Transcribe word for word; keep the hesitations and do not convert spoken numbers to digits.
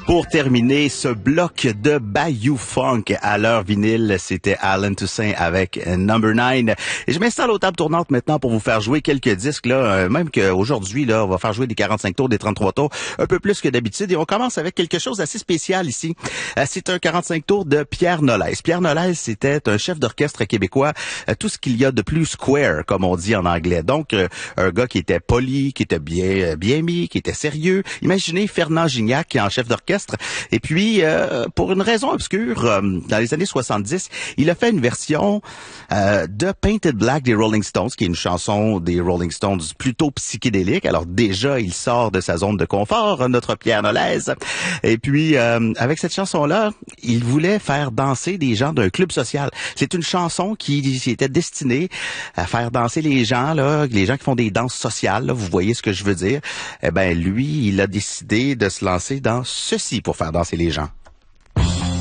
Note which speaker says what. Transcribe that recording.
Speaker 1: Pour terminer ce bloc de Bayou Funk à l'heure vinyle, c'était Alan Toussaint avec Number Nine. Et je m'installe aux tables tournantes maintenant pour vous faire jouer quelques disques, là, euh, même qu'aujourd'hui, là, on va faire jouer des quarante-cinq tours, des trente-trois tours, un peu plus que d'habitude. Et on commence avec quelque chose d'assez spécial ici. Euh, c'est un quarante-cinq tours de Pierre Nolès. Pierre Nolès, c'était un chef d'orchestre québécois, euh, tout ce qu'il y a de plus square, comme on dit en anglais. Donc, euh, un gars qui était poli, qui était bien, bien mis, qui était sérieux. Imaginez Fernand Gignac qui est en chef d'orchestre. Et puis, euh, pour une raison obscure, euh, dans les années soixante-dix, il a fait une version euh, de Painted Black des Rolling Stones, qui est une chanson des Rolling Stones plutôt psychédélique. Alors déjà, il sort de sa zone de confort, notre Pierre Nolès. Et puis, euh, avec cette chanson-là, il voulait faire danser des gens d'un club social. C'est une chanson qui, qui était destinée à faire danser les gens, là, les gens qui font des danses sociales. Là, vous voyez ce que je veux dire? Eh ben, lui, il a décidé de se lancer dans ceci pour faire danser les gens.